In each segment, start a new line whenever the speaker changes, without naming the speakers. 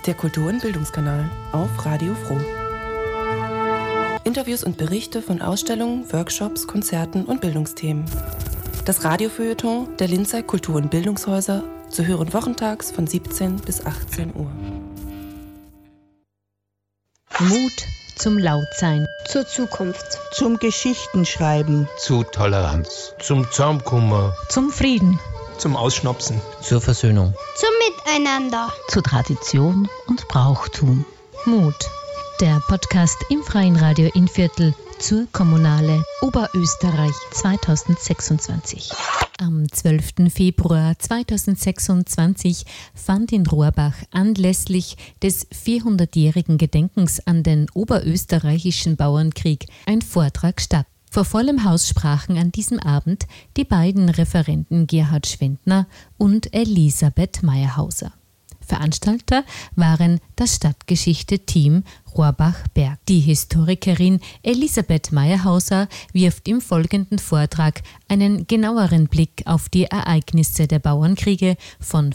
der Kultur- und Bildungskanal auf Radio Froh. Interviews und Berichte von Ausstellungen, Workshops, Konzerten und Bildungsthemen. Das Radiofeuilleton der Linzer Kultur- und Bildungshäuser zu hören wochentags von 17 bis 18 Uhr.
Mut zum Lautsein,
zur Zukunft,
zum Geschichtenschreiben,
zu Toleranz, zum Zusammenkommen,
zum Frieden,
zum Ausschnapsen,
zur Versöhnung,
zum Miteinander,
zu Tradition und Brauchtum. Mut, der Podcast im Freien Radio Innviertel zur Kommunale Oberösterreich 2026. Am 12. Februar 2026 fand in Rohrbach anlässlich des 400-jährigen Gedenkens an den oberösterreichischen Bauernkrieg ein Vortrag statt. Vor vollem Haus sprachen an diesem Abend die beiden Referenten Gerhard Schwendner und Elisabeth Meyerhauser. Veranstalter waren das Stadtgeschichte-Team Rohrbach-Berg. Die Historikerin Elisabeth Meyerhauser wirft im folgenden Vortrag einen genaueren Blick auf die Ereignisse der Bauernkriege von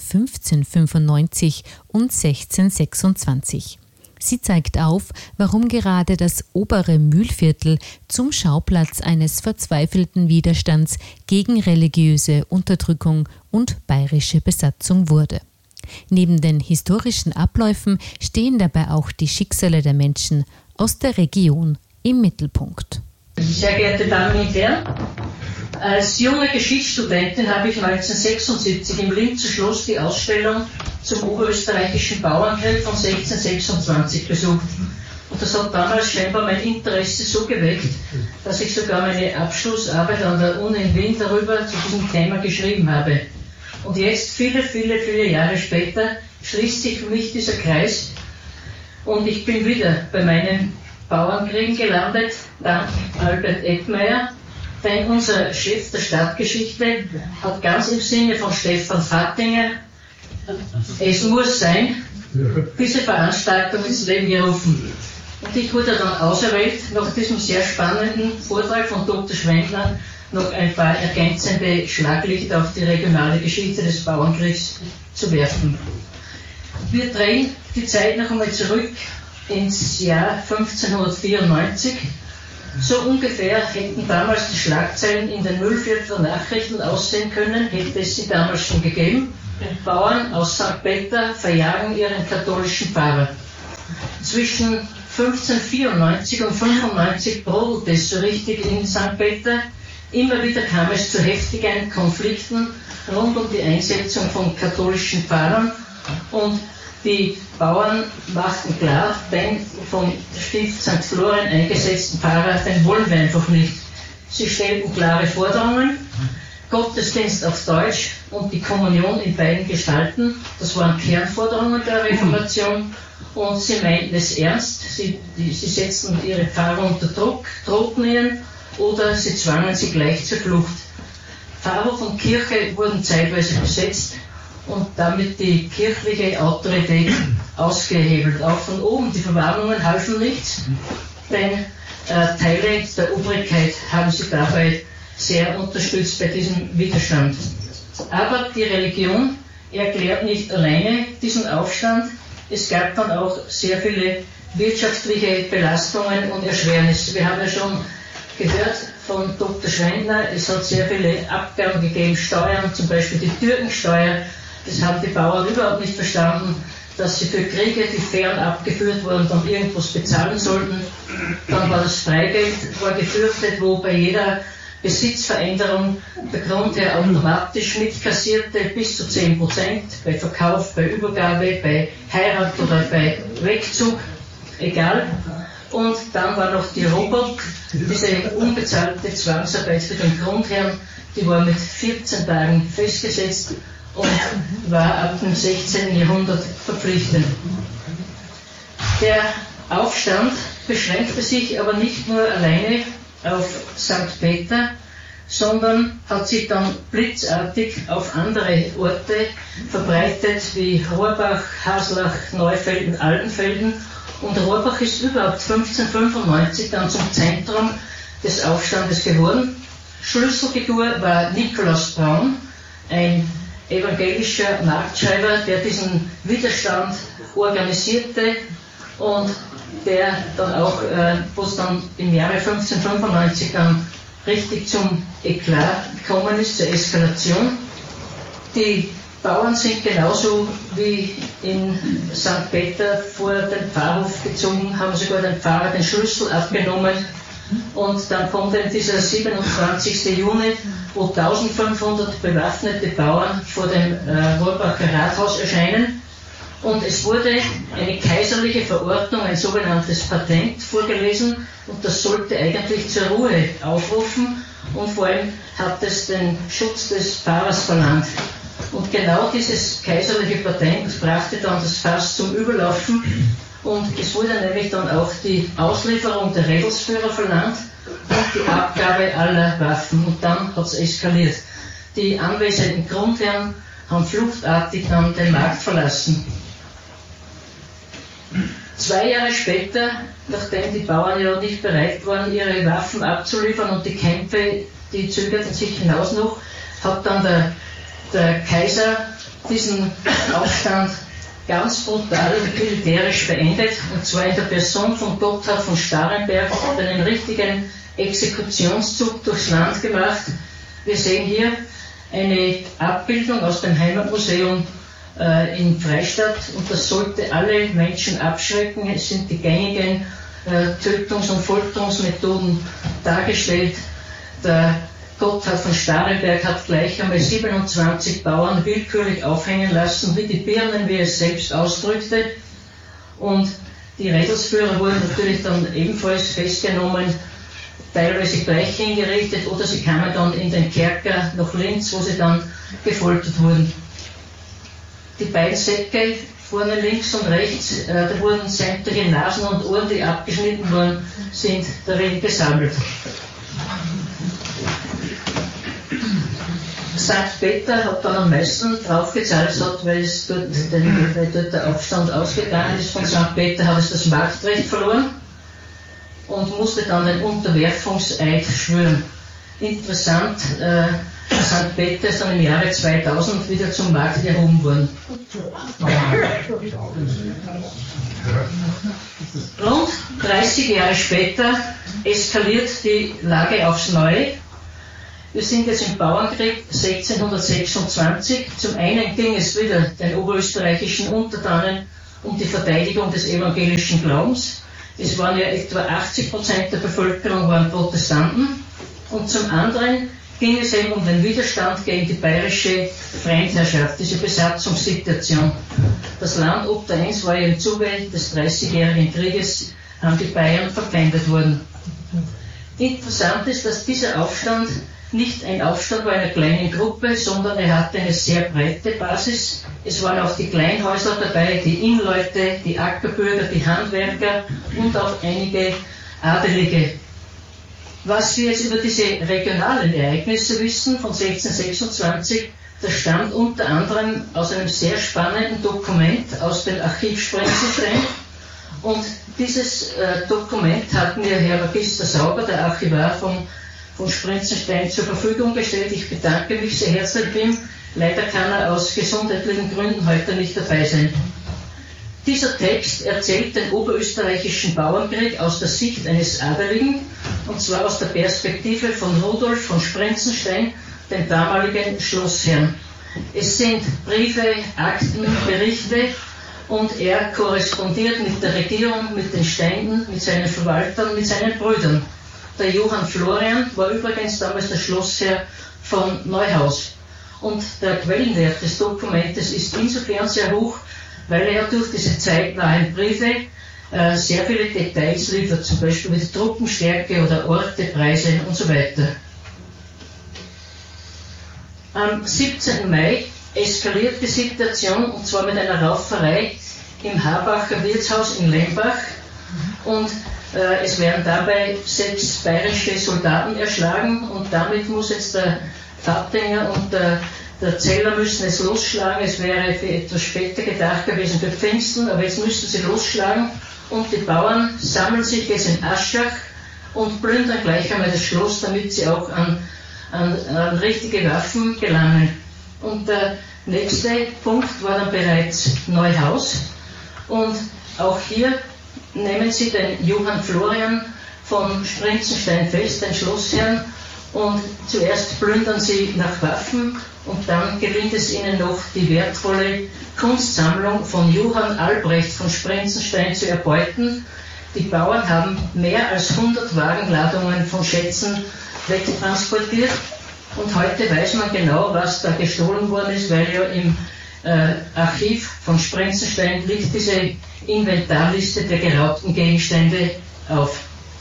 1595 und 1626. Sie zeigt auf, warum gerade das obere Mühlviertel zum Schauplatz eines verzweifelten Widerstands gegen religiöse Unterdrückung und bayerische Besatzung wurde. Neben den historischen Abläufen stehen dabei auch die Schicksale der Menschen aus der Region im Mittelpunkt.
Sehr geehrte Damen und Herren, als junge Geschichtsstudentin habe ich 1976 im Linzer Schloss die Ausstellung zum oberösterreichischen Bauernkrieg von 1626 besucht. Und das hat damals scheinbar mein Interesse so geweckt, dass ich sogar meine Abschlussarbeit an der Uni in Wien darüber zu diesem Thema geschrieben habe. Und jetzt, viele Jahre später, schließt sich für mich dieser Kreis und ich bin wieder bei meinen Bauernkriegen gelandet, dank Albert Eckmeier, denn unser Chef der Stadtgeschichte hat ganz im Sinne von Stefan Fattinger, es muss sein, diese Veranstaltung ins Leben gerufen. Und ich wurde dann auserwählt, nach diesem sehr spannenden Vortrag von Dr. Schwendner noch ein paar ergänzende Schlaglichter auf die regionale Geschichte des Bauernkriegs zu werfen. Wir drehen die Zeit noch einmal zurück ins Jahr 1594. So ungefähr hätten damals die Schlagzeilen in den Mühlviertler Nachrichten aussehen können, hätte es sie damals schon gegeben. Bauern aus St. Peter verjagen ihren katholischen Pfarrer. Zwischen 1594 und 1595 brodelte es so richtig in St. Peter. Immer wieder kam es zu heftigen Konflikten rund um die Einsetzung von katholischen Pfarrern und die Bauern machten klar, den vom Stift St. Florian eingesetzten Pfarrer, den wollen wir einfach nicht. Sie stellten klare Forderungen, Gottesdienst auf Deutsch und die Kommunion in beiden Gestalten, das waren Kernforderungen der Reformation und sie meinten es ernst, sie setzten ihre Pfarrer unter Druck, drohten ihnen oder sie zwangen sie gleich zur Flucht. Pfarrer und Kirche wurden zeitweise besetzt und damit die kirchliche Autorität ausgehebelt. Auch von oben, die Verwarnungen halfen nichts, denn Teile der Obrigkeit haben sie dabei sehr unterstützt bei diesem Widerstand. Aber die Religion erklärt nicht alleine diesen Aufstand. Es gab dann auch sehr viele wirtschaftliche Belastungen und Erschwernisse. Wir haben ja schon gehört von Dr. Schwendner, es hat sehr viele Abgaben gegeben, Steuern, zum Beispiel die Türkensteuer. Das haben die Bauern überhaupt nicht verstanden, dass sie für Kriege, die fern abgeführt wurden, dann irgendwas bezahlen sollten. Dann war das Freigeld, war gefürchtet, wo bei jeder Besitzveränderung der Grundherr automatisch mitkassierte bis zu 10%, bei Verkauf, bei Übergabe, bei Heirat oder bei Wegzug, egal. Und dann war noch die Robot, diese unbezahlte Zwangsarbeit für den Grundherrn, die war mit 14 Tagen festgesetzt und war ab dem 16. Jahrhundert verpflichtend. Der Aufstand beschränkte sich aber nicht nur alleine auf St. Peter, sondern hat sich dann blitzartig auf andere Orte verbreitet, wie Rohrbach, Haslach, Neufelden, Altenfelden. Und Rohrbach ist überhaupt 1595 dann zum Zentrum des Aufstandes geworden. Schlüsselfigur war Nikolaus Braun, ein evangelischer Marktschreiber, der diesen Widerstand organisierte und der dann auch, wo es dann im Jahre 1595 dann richtig zum Eklat gekommen ist, zur Eskalation. Die Bauern sind genauso wie in St. Peter vor den Pfarrhof gezogen, haben sogar den Pfarrer den Schlüssel abgenommen und dann kommt eben dieser 27. Juni, wo 1500 bewaffnete Bauern vor dem Rohrbacher Rathaus erscheinen und es wurde eine kaiserliche Verordnung, ein sogenanntes Patent vorgelesen und das sollte eigentlich zur Ruhe aufrufen und vor allem hat es den Schutz des Pfarrers verlangt. Und genau dieses kaiserliche Patent brachte dann das Fass zum Überlaufen und es wurde nämlich dann auch die Auslieferung der Rädelsführer verlangt und die Abgabe aller Waffen und dann hat es eskaliert. Die anwesenden Grundherren haben fluchtartig dann den Markt verlassen. 2 Jahre später, nachdem die Bauern ja nicht bereit waren, ihre Waffen abzuliefern und die Kämpfe, die zögerten sich hinaus noch, hat dann der Kaiser diesen Aufstand ganz brutal militärisch beendet, und zwar in der Person von Gotthard von Starrenberg, der einen richtigen Exekutionszug durchs Land gemacht. Wir sehen hier eine Abbildung aus dem Heimatmuseum in Freistadt und das sollte alle Menschen abschrecken. Es sind die gängigen Tötungs- und Folterungsmethoden dargestellt. Der Gotthard von Starrenberg hat gleich einmal 27 Bauern willkürlich aufhängen lassen, wie die Birnen, wie er es selbst ausdrückte. Und die Rädelsführer wurden natürlich dann ebenfalls festgenommen, teilweise gleich hingerichtet oder sie kamen dann in den Kerker nach Linz, wo sie dann gefoltert wurden. Die beiden Säcke vorne links und rechts, da wurden sämtliche Nasen und Ohren, die abgeschnitten wurden, sind darin gesammelt. St. Peter hat dann am meisten draufgezahlt, weil dort der Aufstand ausgegangen ist. Von St. Peter hat es das Marktrecht verloren und musste dann den Unterwerfungseid schwören. Interessant, St. Peter ist dann im Jahre 2000 wieder zum Markt erhoben worden. Rund 30 Jahre später eskaliert die Lage aufs Neue. Wir sind jetzt im Bauernkrieg 1626. Zum einen ging es wieder den oberösterreichischen Untertanen um die Verteidigung des evangelischen Glaubens. Es waren ja etwa 80% der Bevölkerung waren Protestanten. Und zum anderen ging es eben um den Widerstand gegen die bayerische Fremdherrschaft, diese Besatzungssituation. Das Land Obdeins war ja im Zuge des 30-jährigen Krieges an die Bayern verpfändet worden. Interessant ist, dass dieser Aufstand nicht ein Aufstand war einer kleinen Gruppe, sondern er hatte eine sehr breite Basis. Es waren auch die Kleinhäusler dabei, die Innenleute, die Ackerbürger, die Handwerker und auch einige Adelige. Was wir jetzt über diese regionalen Ereignisse wissen von 1626, das stammt unter anderem aus einem sehr spannenden Dokument aus dem Archiv Sprenzenstein. Und dieses Dokument hat mir Herr Magister Sauber, der Archivar von Sprenzenstein, zur Verfügung gestellt. Ich bedanke mich sehr herzlich bei ihm. Leider kann er aus gesundheitlichen Gründen heute nicht dabei sein. Dieser Text erzählt den oberösterreichischen Bauernkrieg aus der Sicht eines Adeligen, und zwar aus der Perspektive von Rudolf von Sprenzenstein, dem damaligen Schlossherrn. Es sind Briefe, Akten, Berichte und er korrespondiert mit der Regierung, mit den Ständen, mit seinen Verwaltern, mit seinen Brüdern. Der Johann Florian war übrigens damals der Schlossherr von Neuhaus. Und der Quellenwert des Dokumentes ist insofern sehr hoch, weil er durch diese zeitnahen Briefe sehr viele Details liefert, zum Beispiel mit Truppenstärke oder Orte, Preise und so weiter. Am 17. Mai eskaliert die Situation, und zwar mit einer Rauferei im Habacher Wirtshaus in Lembach, und es werden dabei 6 bayerische Soldaten erschlagen, und damit muss jetzt der Fattinger und der Zeller müssen es losschlagen. Es wäre für etwas später gedacht gewesen für Pfingsten, aber jetzt müssen sie losschlagen, und die Bauern sammeln sich jetzt in Aschach und plündern gleich einmal das Schloss, damit sie auch an richtige Waffen gelangen. Und nächste Punkt war dann bereits Neuhaus. Und auch hier nehmen sie den Johann Florian von Sprinzenstein fest, den Schlossherrn, und zuerst plündern sie nach Waffen und dann gelingt es ihnen noch, die wertvolle Kunstsammlung von Johann Albrecht von Sprinzenstein zu erbeuten. Die Bauern haben mehr als 100 Wagenladungen von Schätzen wegtransportiert und heute weiß man genau, was da gestohlen worden ist, weil ja im Archiv von Sprinzenstein liegt diese Inventarliste der geraubten Gegenstände auf.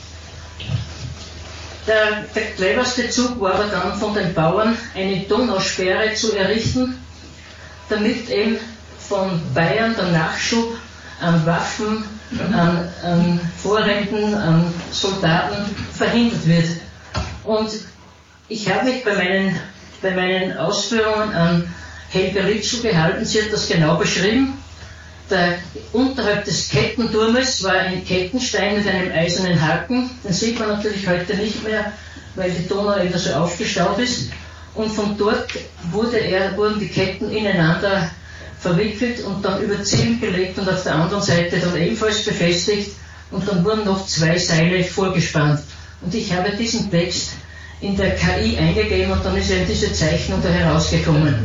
Der cleverste Zug war aber dann von den Bauern, eine Donausperre zu errichten, damit eben von Bayern der Nachschub an Waffen, an Vorräten, an Soldaten verhindert wird. Und ich habe mich bei meinen Ausführungen an Helga Ritschl gehalten, sie hat das genau beschrieben. Unterhalb des Kettenturmes war ein Kettenstein mit einem eisernen Haken, den sieht man natürlich heute nicht mehr, weil die Donau eben so aufgestaut ist. Und von dort wurden die Ketten ineinander verwickelt und dann über Zielen gelegt und auf der anderen Seite dann ebenfalls befestigt und dann wurden noch 2 Seile vorgespannt. Und ich habe diesen Text in der KI eingegeben und dann ist eben diese Zeichnung da herausgekommen.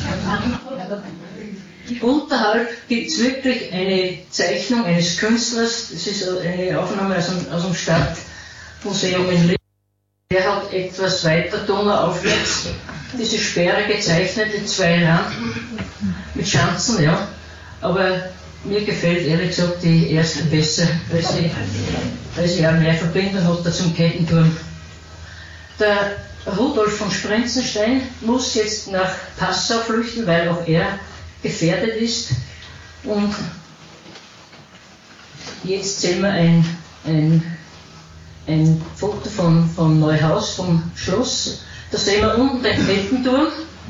Unterhalb gibt es wirklich eine Zeichnung eines Künstlers, das ist eine Aufnahme aus dem Stadtmuseum in Linz. Der hat etwas weiter Donauaufwärts diese Sperre gezeichnet mit 2 Randen, mit Schanzen, ja. Aber mir gefällt ehrlich gesagt die erste besser, weil sie auch mehr Verbindung hat zum Kettenturm. Der Rudolf von Sprinzenstein muss jetzt nach Passau flüchten, weil auch er gefährdet ist. Und jetzt sehen wir ein Foto von Neuhaus, vom Schloss. Da sehen wir unten den Kettenturm.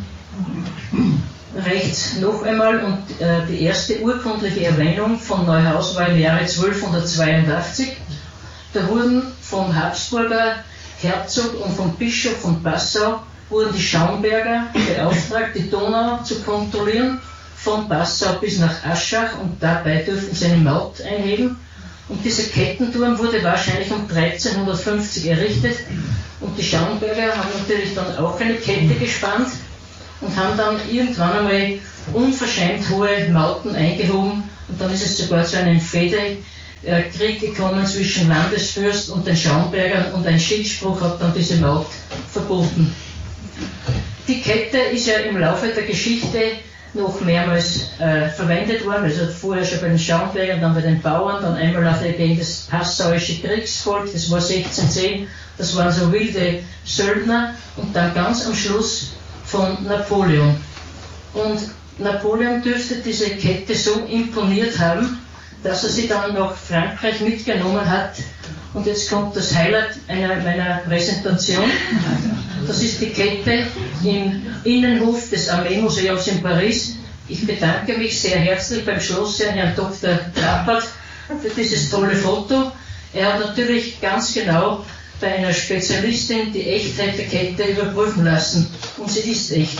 Rechts noch einmal und die erste urkundliche Erwähnung von Neuhaus war im Jahre 1282. Da wurden vom Habsburger Herzog und vom Bischof von Passau wurden die Schaumberger beauftragt, die Donau zu kontrollieren, von Passau bis nach Aschach, und dabei dürften sie eine Maut einheben. Und dieser Kettenturm wurde wahrscheinlich um 1350 errichtet und die Schaumberger haben natürlich dann auch eine Kette gespannt und haben dann irgendwann einmal unverschämt hohe Mauten eingehoben und dann ist es sogar zu einem Fehde-Krieg gekommen zwischen Landesfürst und den Schaumbergern und ein Schildspruch hat dann diese Maut verboten. Die Kette ist ja im Laufe der Geschichte noch mehrmals verwendet worden, also vorher schon bei den Schaumbergern, dann bei den Bauern, dann einmal auch gegen das passauische Kriegsvolk, das war 1610, das waren so wilde Söldner, und dann ganz am Schluss von Napoleon. Und Napoleon dürfte diese Kette so imponiert haben, dass er sie dann nach Frankreich mitgenommen hat. Und jetzt kommt das Highlight meiner Präsentation. Das ist die Kette im Innenhof des Armeemuseums in Paris. Ich bedanke mich sehr herzlich beim Schlossherrn, Herrn Dr. Trappert, für dieses tolle Foto. Er hat natürlich ganz genau bei einer Spezialistin die Echtheit der Kette überprüfen lassen. Und sie ist echt.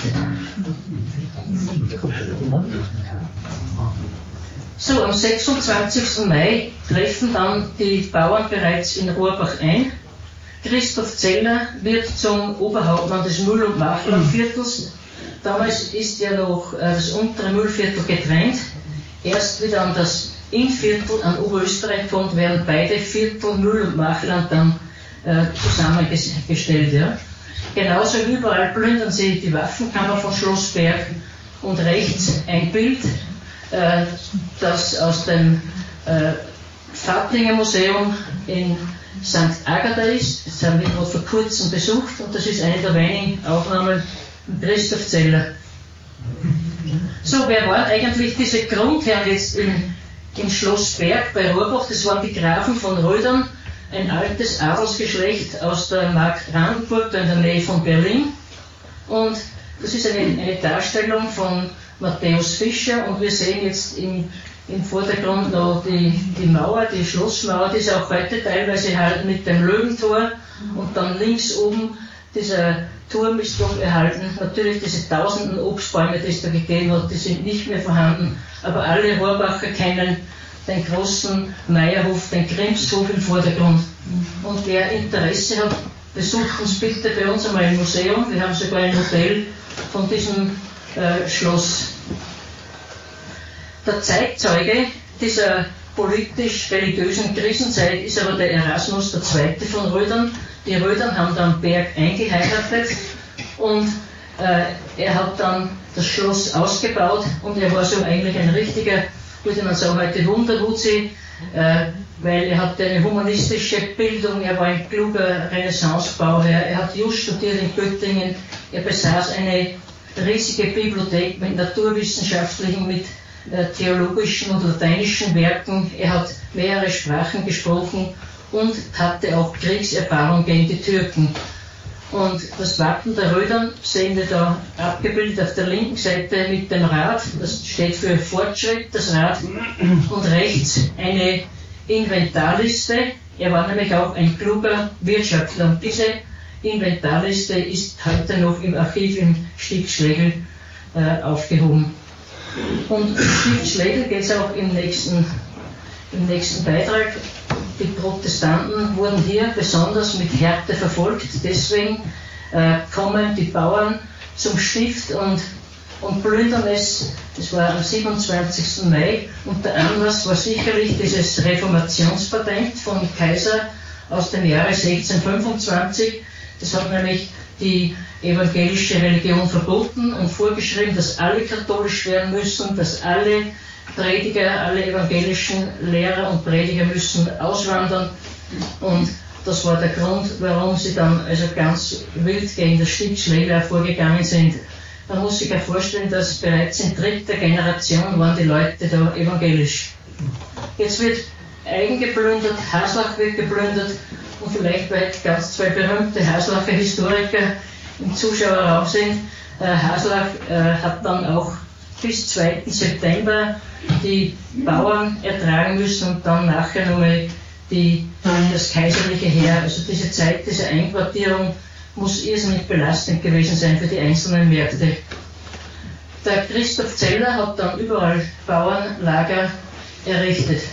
So, am 26. Mai treffen dann die Bauern bereits in Rohrbach ein. Christoph Zeller wird zum Oberhauptmann des Müll- und Machlandviertels. Damals ist ja noch das untere Müllviertel getrennt. Erst wieder an das Innviertel an Oberösterreich kommt, werden beide Viertel, Müll und Machland, dann zusammengestellt. Ja. Genauso überall plündern sie die Waffenkammer von Schlossberg und rechts ein Bild, das aus dem Fattinger Museum in St. Agatha ist. Das haben wir gerade vor kurzem besucht und das ist eine der wenigen Aufnahmen von Christoph Zeller. So, wer waren eigentlich diese Grundherren jetzt in Schlossberg bei Rohrbach? Das waren die Grafen von Rödern, ein altes Adelsgeschlecht aus der Mark Brandenburg, da in der Nähe von Berlin. Und das ist eine Darstellung von Matthäus Fischer und wir sehen jetzt im Vordergrund noch die Mauer, die Schlossmauer, die ist auch heute teilweise halt mit dem Löwentor und dann links oben dieser Turm ist noch erhalten. Natürlich diese tausenden Obstbäume, die es da gegeben hat, die sind nicht mehr vorhanden. Aber alle Rohrbacher kennen den großen Meierhof, den Grimshof im Vordergrund. Und wer Interesse hat, besucht uns bitte bei uns einmal im Museum. Wir haben sogar ein Hotel von diesem Schloss. Der Zeitzeuge dieser politisch-religiösen Krisenzeit ist aber der Erasmus II. Von Rödern. Die Rödern haben dann Berg eingeheiratet und er hat dann das Schloss ausgebaut und er war so eigentlich ein richtiger, würde man sagen, heute Wunderwutzi, weil er hatte eine humanistische Bildung, er war ein kluger Renaissancebauherr, er hat just studiert in Göttingen, er besaß eine riesige Bibliothek mit naturwissenschaftlichen, mit theologischen und lateinischen Werken, er hat mehrere Sprachen gesprochen und hatte auch Kriegserfahrung gegen die Türken. Und das Wappen der Rödern sehen wir da abgebildet auf der linken Seite mit dem Rad, das steht für Fortschritt, das Rad, und rechts eine Inventarliste. Er war nämlich auch ein kluger Wirtschaftler und diese Inventarliste ist heute noch im Archiv in Stift-Schlegel aufgehoben. Und im Stift-Schlegel geht es auch im nächsten Beitrag. Die Protestanten wurden hier besonders mit Härte verfolgt, deswegen kommen die Bauern zum Stift und plündern es. Das war am 27. Mai und der Anlass war sicherlich dieses Reformationspatent vom Kaiser aus dem Jahre 1625. Das hat nämlich die evangelische Religion verboten und vorgeschrieben, dass alle katholisch werden müssen, dass alle Prediger, alle evangelischen Lehrer und Prediger müssen auswandern und das war der Grund, warum sie dann also ganz wild gegen das Stiftschläger vorgegangen sind. Man muss sich ja vorstellen, dass bereits in dritter Generation waren die Leute da evangelisch. Jetzt wird Eigen geplündert, Haslach wird geplündert und vielleicht, weil ganz zwei berühmte Haslacher Historiker im Zuschauerraum sind, Haslach hat dann auch bis 2. September die Bauern ertragen müssen und dann nachher nochmal das kaiserliche Heer. Also diese Zeit, diese Einquartierung muss irrsinnig belastend gewesen sein für die einzelnen Märkte. Der Christoph Zeller hat dann überall Bauernlager errichtet.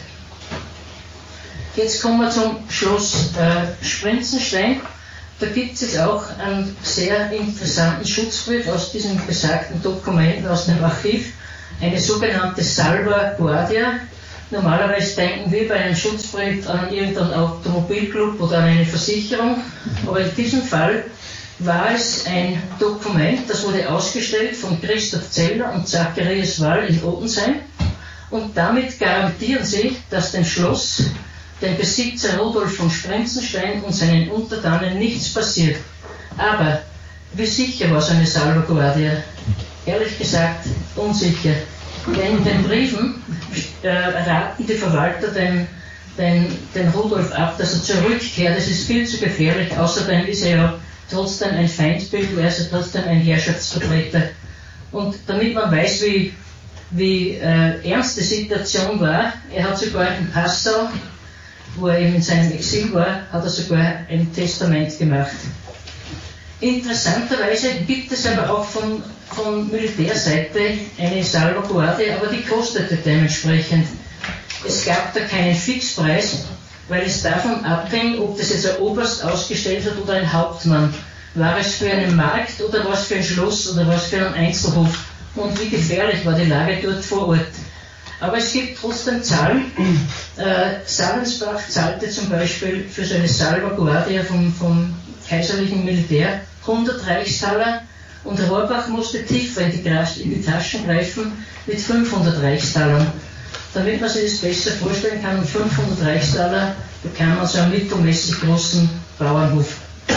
Jetzt kommen wir zum Schloss Sprinzenstein. Da gibt es jetzt auch einen sehr interessanten Schutzbrief aus diesen besagten Dokumenten aus dem Archiv, eine sogenannte Salvaguardia. Normalerweise denken wir bei einem Schutzbrief an irgendeinen Automobilclub oder an eine Versicherung, aber in diesem Fall war es ein Dokument, das wurde ausgestellt von Christoph Zeller und Zacharias Wall in Ottensheim und damit garantieren sie, dass dem Schloss, dem Besitzer Rudolf von Sprinzenstein und seinen Untertanen nichts passiert. Aber wie sicher war so eine Salvaguardia? Ehrlich gesagt, unsicher. Denn in den Briefen raten die Verwalter den Rudolf ab, dass er zurückkehrt. Das ist viel zu gefährlich. Außerdem ist er ja trotzdem ein Feindbild, er ist trotzdem ein Herrschaftsvertreter. Und damit man weiß, wie ernst die Situation war, er hat sogar in Passau, wo er eben in seinem Exil war, hat er sogar ein Testament gemacht. Interessanterweise gibt es aber auch von Militärseite eine Salvaguardia, aber die kostete dementsprechend. Es gab da keinen Fixpreis, weil es davon abhing, ob das jetzt ein Oberst ausgestellt hat oder ein Hauptmann. War es für einen Markt oder war es für ein Schloss oder war es für einen Einzelhof? Und wie gefährlich war die Lage dort vor Ort? Aber es gibt trotzdem Zahlen. Salensbach zahlte zum Beispiel für so eine Salvaguardia vom kaiserlichen Militär 100 Reichstaler und Rohrbach musste tiefer in die Taschen greifen mit 500 Reichstalern. Damit man sich das besser vorstellen kann, mit 500 Reichstaler bekam man so einen mittelmäßig großen Bauernhof.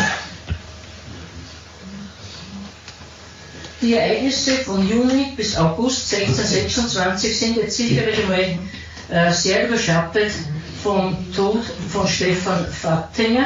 Die Ereignisse von Juni bis August 1626 sind jetzt sicherlich einmal sehr überschattet vom Tod von Stefan Fattinger.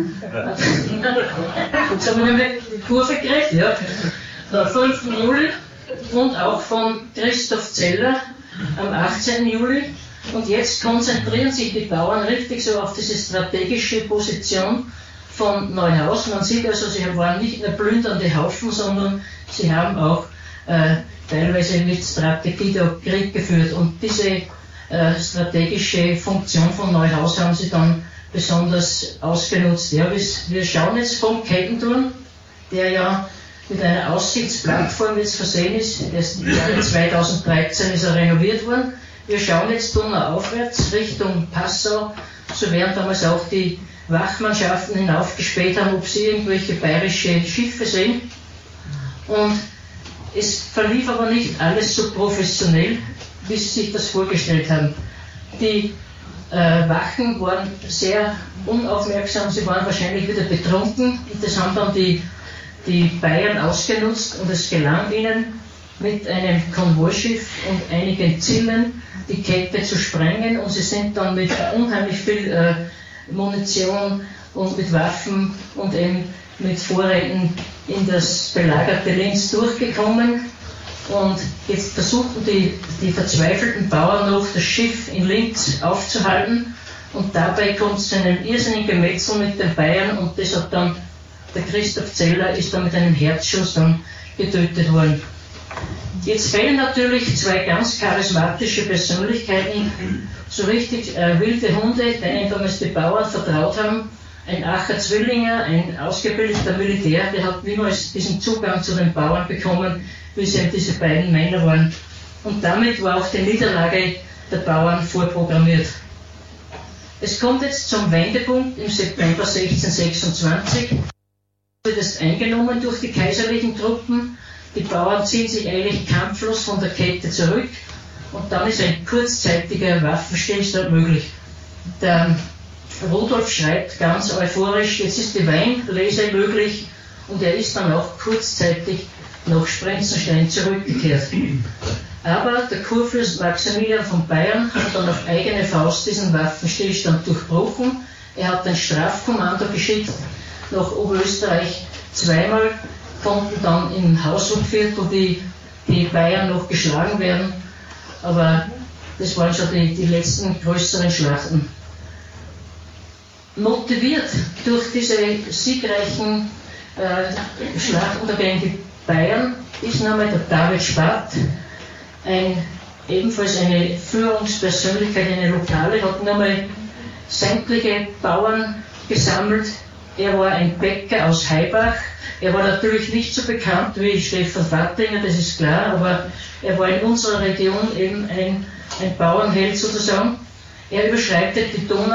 Jetzt haben wir die Kurve gekriegt, ja. Am 5. Juli und auch von Christoph Zeller am 18. Juli. Und jetzt konzentrieren sich die Bauern richtig so auf diese strategische Position von Neuhausen. Man sieht also, sie waren nicht nur plündernde Haufen, sondern sie haben auch teilweise mit Strategie der Krieg geführt. Und diese strategische Funktion von Neuhausen haben sie dann besonders ausgenutzt. Ja, wir schauen jetzt vom Kettenturm, der ja mit einer Aussichtsplattform jetzt versehen ist. Erst im Jahre 2013 ist er renoviert worden. Wir schauen jetzt donauaufwärts Richtung Passau. So wären damals auch die Wachmannschaften hinaufgespäht haben, ob sie irgendwelche bayerische Schiffe sehen. Und es verlief aber nicht alles so professionell, wie sie sich das vorgestellt haben. Die Wachen waren sehr unaufmerksam, sie waren wahrscheinlich wieder betrunken. Und das haben dann die Bayern ausgenutzt und es gelang ihnen, mit einem Konvoischiff und einigen Zielen die Kette zu sprengen, und sie sind dann mit unheimlich viel Munition und mit Waffen und eben mit Vorräten in das belagerte Linz durchgekommen, und jetzt versuchten die verzweifelten Bauern noch das Schiff in Linz aufzuhalten, und dabei kommt es zu einem irrsinnigen Gemetzel mit den Bayern, und das hat dann der Christoph Zeller ist dann mit einem Herzschuss dann getötet worden. Jetzt fehlen natürlich zwei ganz charismatische Persönlichkeiten, so richtig wilde Hunde, denen damals die Bauern vertraut haben. Ein Acher Zwillinger, ein ausgebildeter Militär, der hat niemals diesen Zugang zu den Bauern bekommen, wie es eben diese beiden Männer waren. Und damit war auch die Niederlage der Bauern vorprogrammiert. Es kommt jetzt zum Wendepunkt im September 1626. Wird es eingenommen durch die kaiserlichen Truppen. Die Bauern ziehen sich eigentlich kampflos von der Kette zurück, und dann ist ein kurzzeitiger Waffenstillstand möglich. Der Rudolf schreibt ganz euphorisch, jetzt ist die Weinlese möglich, und er ist dann auch kurzzeitig nach Sprenzenstein zurückgekehrt. Aber der Kurfürst Maximilian von Bayern hat dann auf eigene Faust diesen Waffenstillstand durchbrochen. Er hat ein Strafkommando geschickt nach Oberösterreich. Zweimal konnten dann im Hausumviertel die Bayern noch geschlagen werden, aber das waren schon die letzten größeren Schlachten. Motiviert durch diese siegreichen Schlachten gegen die Bayern ist nochmal der David Spath, ebenfalls eine Führungspersönlichkeit, eine lokale, hat nochmal sämtliche Bauern gesammelt. Er war ein Bäcker aus Haibach. Er war natürlich nicht so bekannt wie Stefan Fattinger, das ist klar, aber er war in unserer Region eben ein Bauernheld sozusagen. Er überschreitet die Donau